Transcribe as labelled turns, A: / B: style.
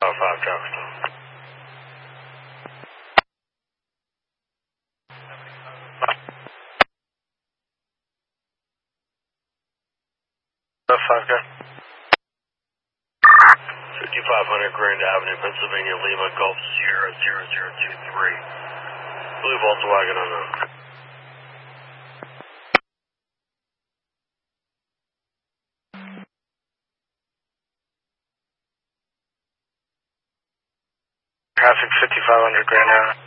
A: 5 traffic stop. 5 gun. 5500 Grand Avenue, Pennsylvania, Lima, Gulf Sierra 0023. Blue Volkswagen unknown. Traffic 5500 Grand Avenue.